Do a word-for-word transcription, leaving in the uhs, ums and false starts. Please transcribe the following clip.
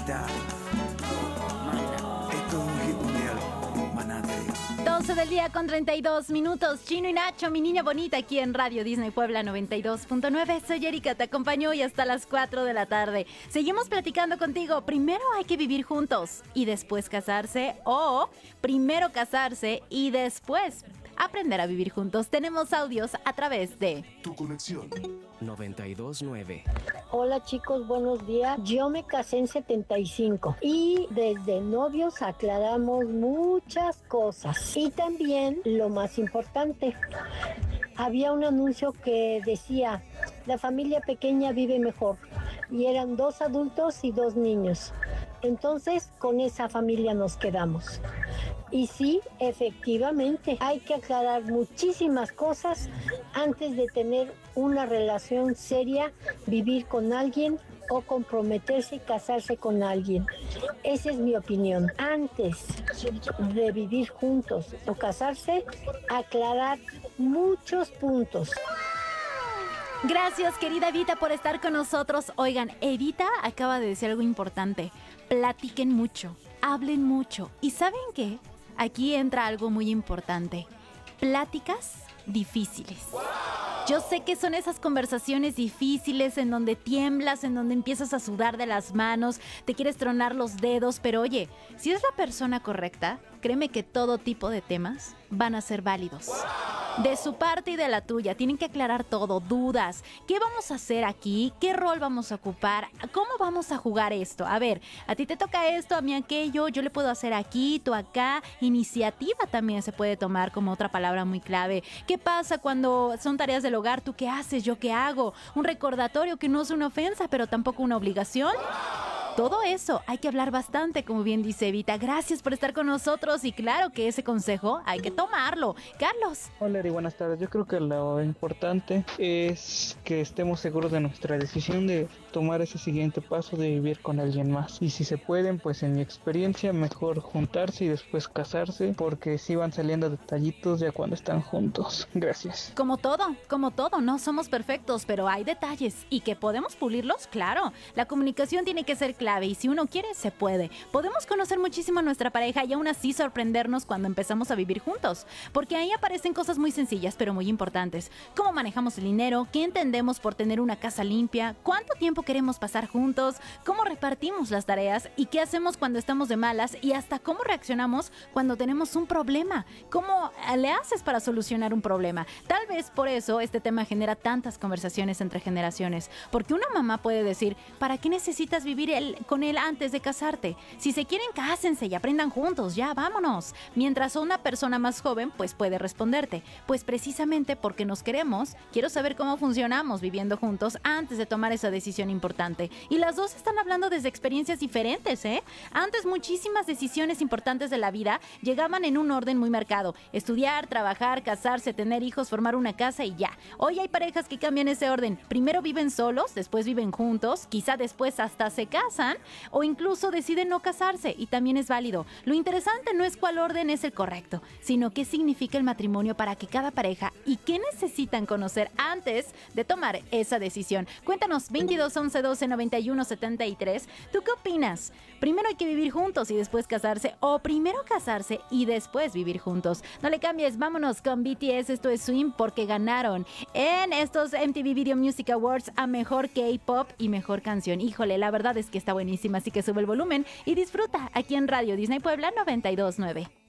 Evita. Ito ang hit mundial. Manatay. doce del día con treinta y dos minutos. Chino y Nacho, mi niña bonita, aquí en Radio Disney Puebla noventa y dos punto nueve. Soy Erika, te acompaño hoy hasta las cuatro de la tarde. Seguimos platicando contigo. Primero hay que vivir juntos y después casarse, o primero casarse y después aprender a vivir juntos. Tenemos audios a través de Tu conexión. noventa y dos punto nueve. Hola chicos, buenos días. Yo me casé en setenta y cinco y desde novios aclaramos muchas cosas. Y también lo más importante, había un anuncio que decía, la familia pequeña vive mejor. Y eran dos adultos y dos niños. Entonces, con esa familia nos quedamos. Y sí, efectivamente, hay que aclarar muchísimas cosas antes de tener una relación seria, vivir con alguien o comprometerse y casarse con alguien. Esa es mi opinión. Antes de vivir juntos o casarse, aclarar muchos puntos. Gracias, querida Evita, por estar con nosotros. Oigan, Evita acaba de decir algo importante. Platiquen mucho, hablen mucho. ¿Y saben qué? Aquí entra algo muy importante. Pláticas difíciles. Yo sé que son esas conversaciones difíciles en donde tiemblas, en donde empiezas a sudar de las manos, te quieres tronar los dedos, pero oye, si es la persona correcta, créeme que todo tipo de temas van a ser válidos. De su parte y de la tuya, tienen que aclarar todo, dudas. ¿Qué vamos a hacer aquí? ¿Qué rol vamos a ocupar? ¿Cómo vamos a jugar esto? A ver, a ti te toca esto, a mí aquello, yo le puedo hacer aquí, tú acá. Iniciativa también se puede tomar como otra palabra muy clave. ¿Qué pasa cuando son tareas del hogar? ¿Tú qué haces? ¿Yo qué hago? Un recordatorio que no es una ofensa, pero tampoco una obligación. Todo eso hay que hablar bastante, como bien dice Evita. Gracias por estar con nosotros y claro que ese consejo hay que tomarlo. Carlos. Hola Eri, buenas tardes. Yo creo que lo importante es que estemos seguros de nuestra decisión de tomar ese siguiente paso de vivir con alguien más. Y si se pueden, pues en mi experiencia, mejor juntarse y después casarse, porque sí van saliendo detallitos ya cuando están juntos. Gracias. Como todo, como todo, no somos perfectos, pero hay detalles y que podemos pulirlos, claro. La comunicación tiene que ser clave y si uno quiere, se puede. Podemos conocer muchísimo a nuestra pareja y aún así sorprendernos cuando empezamos a vivir juntos, porque ahí aparecen cosas muy sencillas pero muy importantes. ¿Cómo manejamos el dinero? ¿Qué entendemos por tener una casa limpia? ¿Cuánto tiempo queremos pasar juntos? ¿Cómo repartimos las tareas? ¿Y qué hacemos cuando estamos de malas? Y hasta cómo reaccionamos cuando tenemos un problema. ¿Cómo le haces para solucionar un problema? Tal vez por eso este tema genera tantas conversaciones entre generaciones, porque una mamá puede decir, ¿para qué necesitas vivir el con él antes de casarte? Si se quieren, cásense y aprendan juntos, ya, vámonos. Mientras una persona más joven, pues puede responderte, pues precisamente porque nos queremos, quiero saber cómo funcionamos viviendo juntos antes de tomar esa decisión importante. Y las dos están hablando desde experiencias diferentes, ¿eh? Antes muchísimas decisiones importantes de la vida llegaban en un orden muy marcado. Estudiar, trabajar, casarse, tener hijos, formar una casa y ya. Hoy hay parejas que cambian ese orden. Primero viven solos, después viven juntos, quizá después hasta se casan, o incluso deciden no casarse y también es válido. Lo interesante no es cuál orden es el correcto, sino qué significa el matrimonio para que cada pareja y qué necesitan conocer antes de tomar esa decisión. Cuéntanos, veintidós once doce noventa y uno setenta y tres. ¿Tú qué opinas? ¿Primero hay que vivir juntos y después casarse o primero casarse y después vivir juntos? No le cambies, vámonos con B T S. Esto es Swim porque ganaron en estos M T V Video Music Awards a Mejor K-Pop y Mejor Canción. Híjole, la verdad es que está buenísima, así que sube el volumen y disfruta aquí en Radio Disney Puebla noventa y dos punto nueve.